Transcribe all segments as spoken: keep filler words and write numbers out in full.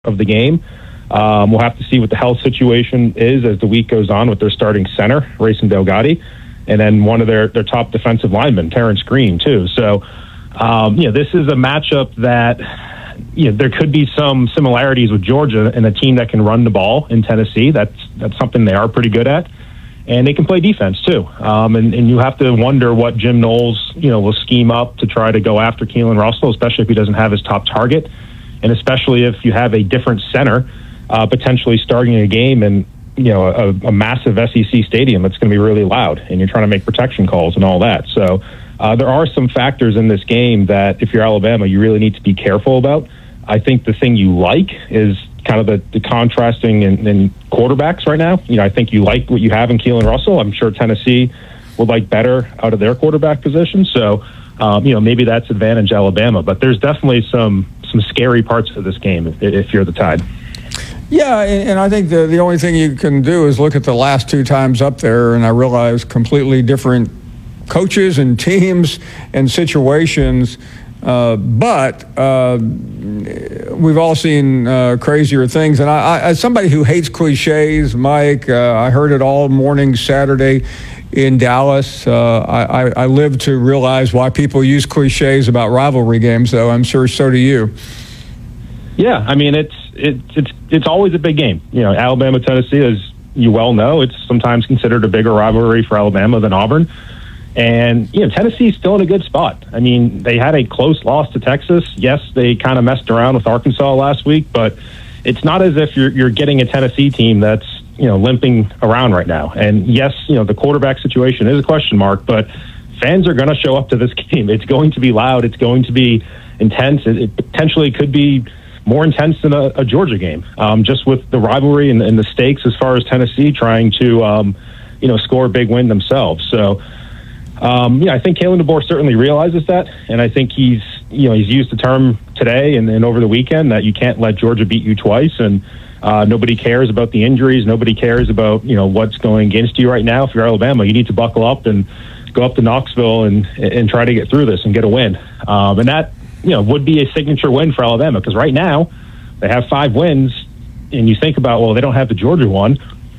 of the game. Um, we'll have to see what the health situation is as the week goes on with their starting center, Rayson Delgatti, and then one of their, their top defensive linemen, Terrence Green, too. So, um, you know, this is a matchup that, you know, there could be some similarities with Georgia and a team that can run the ball in Tennessee. That's that's something they are pretty good at. And they can play defense, too. Um, and, and you have to wonder what Jim Knowles, you know, will scheme up to try to go after Keelan Russell, especially if he doesn't have his top target, and especially if you have a different center uh, potentially starting a game in, you know, a, a massive S E C stadium that's going to be really loud, and you're trying to make protection calls and all that. So uh, there are some factors in this game that, if you're Alabama, you really need to be careful about. I think the thing you like is kind of the, the contrasting in, in quarterbacks right now. You know, I think you like what you have in Keelan Russell. I'm sure Tennessee would like better out of their quarterback position. So, um, you know, maybe that's advantage Alabama. But there's definitely some some scary parts of this game if, if you're the Tide. Yeah, and I think the, the only thing you can do is look at the last two times up there, and I realize completely different coaches and teams and situations. Uh, but uh, we've all seen uh, crazier things. And I, I, as somebody who hates cliches, Mike, uh, I heard it all morning Saturday in Dallas. Uh, I, I, I live to realize why people use cliches about rivalry games, though. I'm sure so do you. Yeah, I mean, it's it's it's it's always a big game. You know, Alabama, Tennessee, as you well know, it's sometimes considered a bigger rivalry for Alabama than Auburn. And, you know, Tennessee's still in a good spot. I mean, they had a close loss to Texas. Yes, they kind of messed around with Arkansas last week, but it's not as if you're you're getting a Tennessee team that's, you know, limping around right now. And yes, you know, the quarterback situation is a question mark, but fans are going to show up to this game. It's going to be loud. It's going to be intense. It, it potentially could be more intense than a, a Georgia game, um, just with the rivalry and, and the stakes as far as Tennessee trying to, um, you know, score a big win themselves. So, Um, yeah, I think Kalen DeBoer certainly realizes that, and I think he's, you know, he's used the term today and, and over the weekend that you can't let Georgia beat you twice, and uh, nobody cares about the injuries, nobody cares about, you know, what's going against you right now. If you're Alabama, you need to buckle up and go up to Knoxville and and try to get through this and get a win. Um, and that, you know, would be a signature win for Alabama, because right now they have five wins, and you think about, well, they don't have the Georgia one.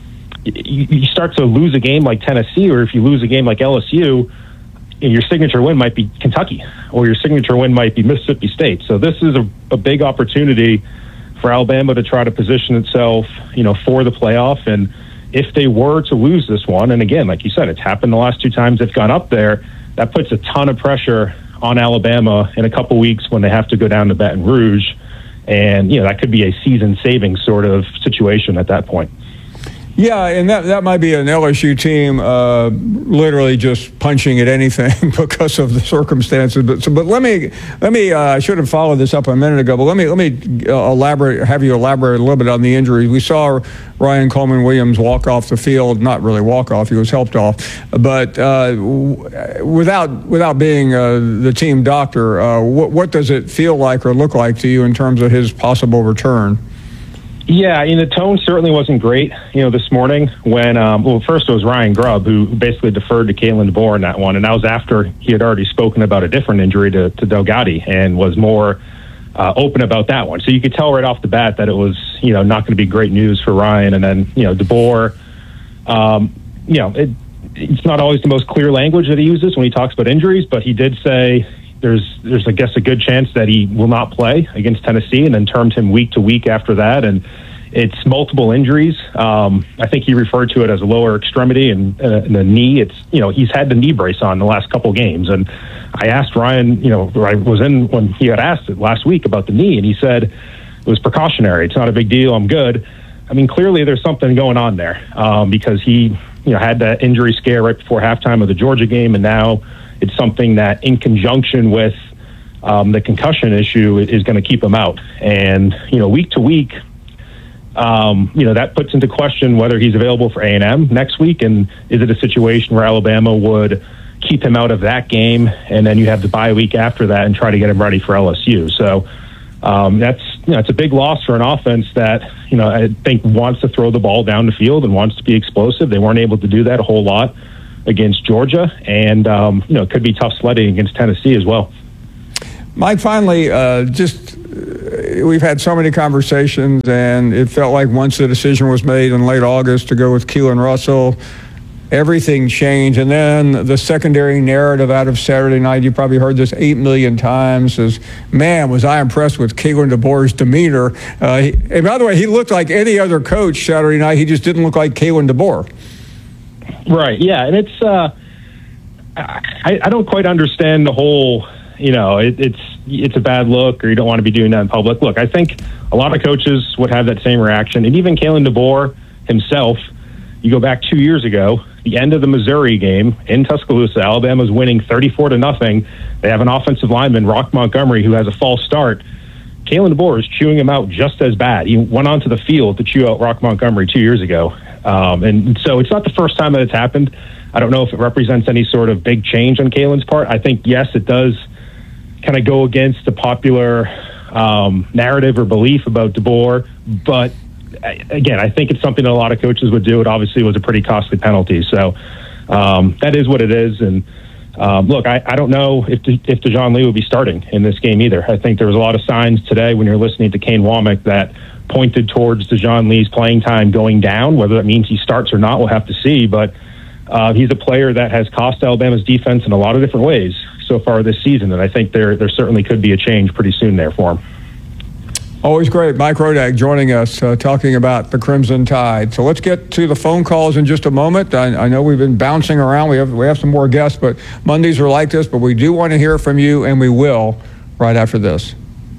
You start to lose a game like Tennessee, or if you lose a game like L S U, your signature win might be Kentucky, or your signature win might be Mississippi State. So this is a, a big opportunity for Alabama to try to position itself, you know, for the playoff. And if they were to lose this one, and again, like you said, it's happened the last two times they've gone up there, that puts a ton of pressure on Alabama in a couple weeks when they have to go down to Baton Rouge. And, you know, that could be a season-saving sort of situation at that point. Yeah, and that that might be an L S U team uh, literally just punching at anything because of the circumstances. But so, but let me let me uh, I should have followed this up a minute ago. But let me let me uh, elaborate, have you elaborate a little bit on the injuries. We saw Ryan Coleman Williams walk off the field, not really walk off, he was helped off, but uh, without without being uh, the team doctor, uh, what what does it feel like or look like to you in terms of his possible return? Yeah, I mean, the tone certainly wasn't great, you know, this morning when, um, well, first it was Ryan Grubb who basically deferred to Kalen DeBoer in that one, and that was after he had already spoken about a different injury to, to Delgatti and was more uh, open about that one. So you could tell right off the bat that it was, you know, not going to be great news for Ryan. And then, you know, DeBoer, um, you know, it, it's not always the most clear language that he uses when he talks about injuries, but he did say There's, there's, I guess, a good chance that he will not play against Tennessee, and then termed him week to week after that. And it's multiple injuries. Um, I think he referred to it as a lower extremity and, uh, and a knee. It's, you know, he's had the knee brace on the last couple games. And I asked Ryan, you know, I was in when he had asked it last week about the knee, and he said it was precautionary. It's not a big deal. I'm good. I mean, clearly there's something going on there um, because he, you know, had that injury scare right before halftime of the Georgia game, and now it's something that, in conjunction with um, the concussion issue, is going to keep him out. And, you know, week to week, um, you know, that puts into question whether he's available for A and M next week. And is it a situation where Alabama would keep him out of that game, and then you have the bye week after that and try to get him ready for L S U? So um, that's, you know, it's a big loss for an offense that, you know, I think wants to throw the ball down the field and wants to be explosive. They weren't able to do that a whole lot against Georgia, and um, you know, it could be tough sledding against Tennessee as well. Mike, finally, uh, just we've had so many conversations, and it felt like once the decision was made in late August to go with Keelan Russell, everything changed. And then the secondary narrative out of Saturday night, you probably heard this eight million times, is, man, was I impressed with Kalen DeBoer's demeanor. Uh, he, and by the way, he looked like any other coach Saturday night. He just didn't look like Kalen DeBoer. Right, yeah. And it's, uh, I, I don't quite understand the whole, you know, it, it's it's a bad look or you don't want to be doing that in public. Look, I think a lot of coaches would have that same reaction. And even Kalen DeBoer himself, you go back two years ago, the end of the Missouri game in Tuscaloosa, Alabama's winning thirty-four to nothing. They have an offensive lineman, Rock Montgomery, who has a false start. Kalen DeBoer is chewing him out just as bad. He went onto the field to chew out Rock Montgomery two years ago. Um, and so it's not the first time that it's happened. I don't know if it represents any sort of big change on Kalen's part. I think, yes, it does kind of go against the popular um, narrative or belief about DeBoer. But, again, I think it's something that a lot of coaches would do. It obviously was a pretty costly penalty. So um, that is what it is. And, um, look, I, I don't know if De, if DeJohn Lee would be starting in this game either. I think there was a lot of signs today when you're listening to Kane Womack that pointed towards DeJohn Lee's playing time going down. Whether that means he starts or not, we'll have to see. But Uh, he's a player that has cost Alabama's defense in a lot of different ways so far this season, and I think there there certainly could be a change pretty soon there for him. Always great. Mike Rodak joining us, uh, talking about the Crimson Tide. So let's get to the phone calls in just a moment. I, I know we've been bouncing around. We have we have some more guests, but Mondays are like this. But we do want to hear from you, and we will right after this.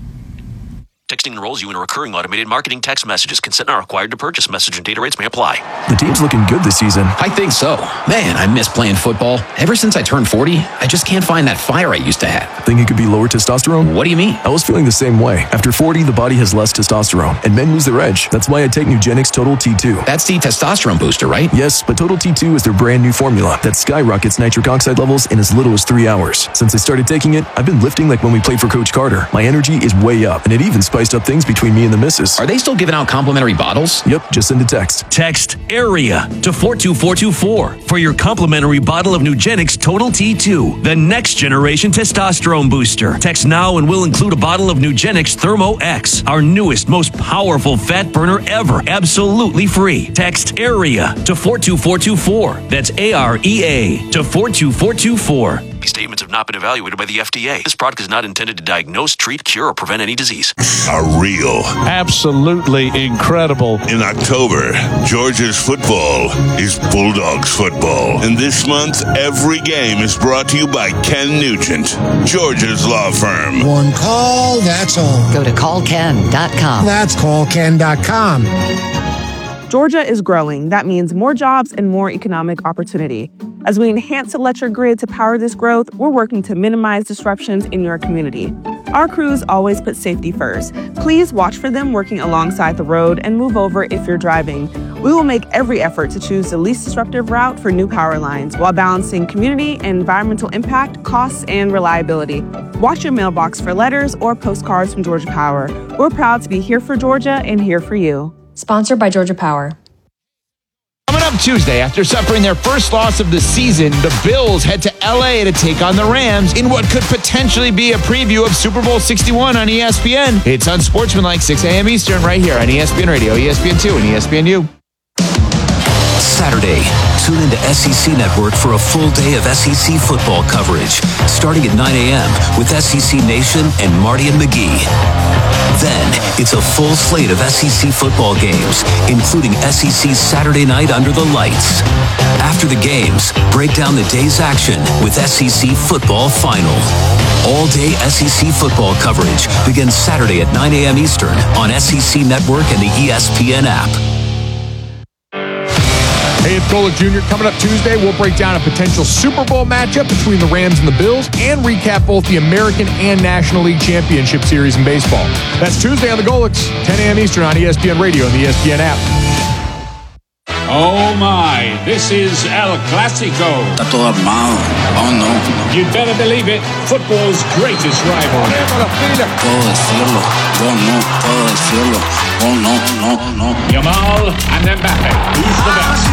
Texting enrolls you in a recurring automated marketing text messages. Consent not required to purchase. Message and data rates may apply. The team's looking good this season. I think so. Man, I miss playing football. Ever since I turned forty, I just can't find that fire I used to have. Think it could be lower testosterone? What do you mean? I was feeling the same way. After forty, the body has less testosterone, and men lose their edge. That's why I take Nugenix Total T two. That's the testosterone booster, right? Yes, but Total T two is their brand new formula that skyrockets nitric oxide levels in as little as three hours. Since I started taking it, I've been lifting like when we played for Coach Carter. My energy is way up, and it even spiced up things between me and the missus. Are they still giving out complimentary bottles? Yep, just send a text. Text AREA to four two four two four for your complimentary bottle of Nugenix Total T two, the next generation testosterone booster. Text now and we'll include a bottle of Nugenix Thermo X, our newest, most powerful fat burner ever, absolutely free. Text AREA to four two four two four. That's A R E A to four two four two four. These statements have not been evaluated by the F D A. This product is not intended to diagnose, treat, cure, or prevent any disease. A real, absolutely incredible. In October, Georgia's football is Bulldogs football. And this month, every game is brought to you by Ken Nugent, Georgia's law firm. One call, that's all. Go to call ken dot com. That's call ken dot com. Georgia is growing. That means more jobs and more economic opportunity. As we enhance the electric grid to power this growth, we're working to minimize disruptions in your community. Our crews always put safety first. Please watch for them working alongside the road and move over if you're driving. We will make every effort to choose the least disruptive route for new power lines while balancing community and environmental impact, costs, and reliability. Watch your mailbox for letters or postcards from Georgia Power. We're proud to be here for Georgia and here for you. Sponsored by Georgia Power. Coming up Tuesday, after suffering their first loss of the season, the Bills head to L A to take on the Rams in what could potentially be a preview of Super Bowl sixty-one on E S P N. It's Unsportsmanlike, six a.m. Eastern, right here on E S P N Radio, E S P N two, and E S P N U. Saturday, tune into S E C Network for a full day of S E C football coverage, starting at nine a.m. with S E C Nation and Marty and McGee. Then, it's a full slate of S E C football games, including S E C's Saturday Night Under the Lights. After the games, break down the day's action with S E C Football Final. All-day S E C football coverage begins Saturday at nine a.m. Eastern on S E C Network and the E S P N app. Hey, it's Golic Junior Coming up Tuesday, we'll break down a potential Super Bowl matchup between the Rams and the Bills and recap both the American and National League Championship Series in baseball. That's Tuesday on the Golics, ten a.m. Eastern on E S P N Radio and the E S P N app. Oh my, this is El Clasico. Está todo armado. Oh no. You'd better believe it, football's greatest rival. Puedo decirlo. Yo no puedo decirlo. Oh no, no, no. Yamal and Mbappe. Who's the best?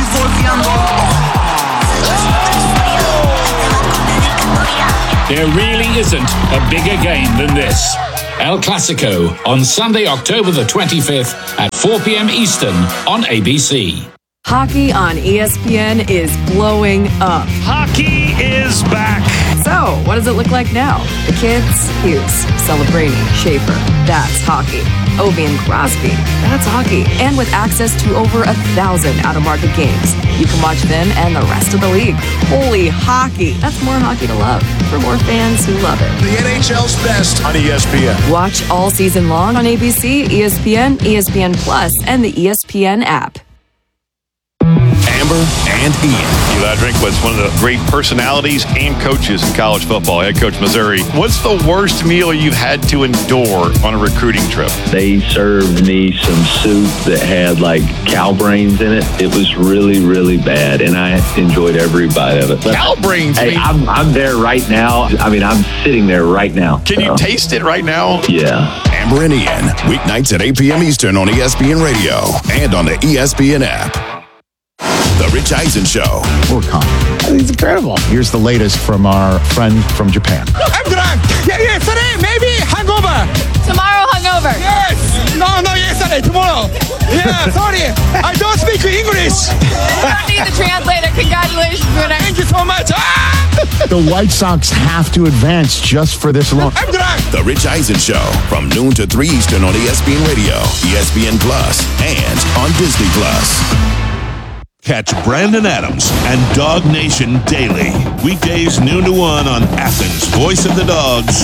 There really isn't a bigger game than this. El Clasico on Sunday, October the twenty-fifth at four p.m. Eastern on A B C. Hockey on E S P N is blowing up. Hockey is back. So, what does it look like now? The kids, Hughes, Celebrini, Schaefer. That's hockey. Ovi and Crosby. That's hockey. And with access to over a thousand out-of-market games, you can watch them and the rest of the league. Holy hockey. That's more hockey to love for more fans who love it. The N H L's best on E S P N. Watch all season long on A B C, E S P N, E S P N Plus, and the E S P N app. Amber and Ian. Eli Drinkwitz, one of the great personalities and coaches in college football, head coach Missouri. What's the worst meal you've had to endure on a recruiting trip? They served me some soup that had like cow brains in it. It was really, really bad, and I enjoyed every bite of it. But, cow brains? Hey, I'm, I'm there right now. I mean, I'm sitting there right now. Can so. you taste it right now? Yeah. Amber and Ian, weeknights at eight p.m. Eastern on E S P N Radio and on the E S P N app. The Rich Eisen Show. We're calm. It's incredible. Here's the latest from our friend from Japan. I'm drunk. Yeah, yesterday, maybe hangover. Tomorrow hungover. Yes. No, no, yesterday, tomorrow. Yeah, sorry. I don't speak English. You don't need the translator. Congratulations, winner. Thank you so much. Ah! The White Sox have to advance just for this alone. I'm drunk. The Rich Eisen Show from noon to three Eastern on E S P N Radio, E S P N Plus, and on Disney Plus. Catch Brandon Adams and Dog Nation daily. Weekdays noon to one on Athens, Voice of the Dogs.